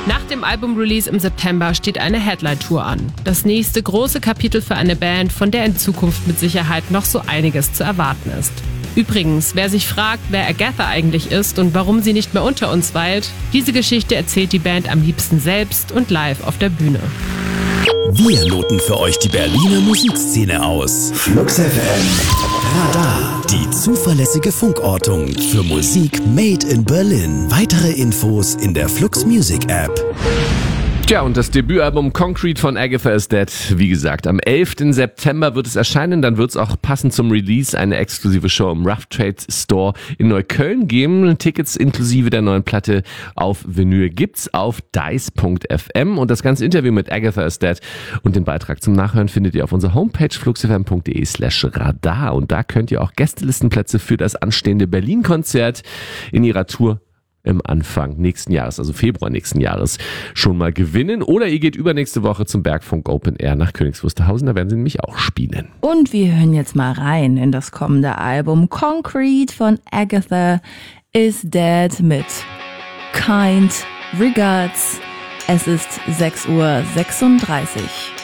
Nach dem Album-Release im September steht eine Headline-Tour an. Das nächste große Kapitel für eine Band, von der in Zukunft mit Sicherheit noch so einiges zu erwarten ist. Übrigens, wer sich fragt, wer Agatha eigentlich ist und warum sie nicht mehr unter uns weilt, diese Geschichte erzählt die Band am liebsten selbst und live auf der Bühne. Wir loten für euch die Berliner Musikszene aus. Flux FM Radar, die zuverlässige Funkortung für Musik made in Berlin. Weitere Infos in der Flux Music App. Tja, und das Debütalbum Concrete von Agatha is Dead, wie gesagt, am 11. September wird es erscheinen. Dann wird es auch passend zum Release eine exklusive Show im Rough Trade Store in Neukölln geben. Tickets inklusive der neuen Platte auf Vinyl gibt's auf dice.fm. Und das ganze Interview mit Agatha is Dead und den Beitrag zum Nachhören findet ihr auf unserer Homepage fluxfm.de/radar. Und da könnt ihr auch Gästelistenplätze für das anstehende Berlin-Konzert in ihrer Tour im Anfang nächsten Jahres, also Februar nächsten Jahres, schon mal gewinnen. Oder ihr geht übernächste Woche zum Bergfunk Open Air nach Königs Wusterhausen, da werden sie nämlich auch spielen. Und wir hören jetzt mal rein in das kommende Album Concrete von Agatha is Dead mit Kind Regards. Es ist 6:36 Uhr.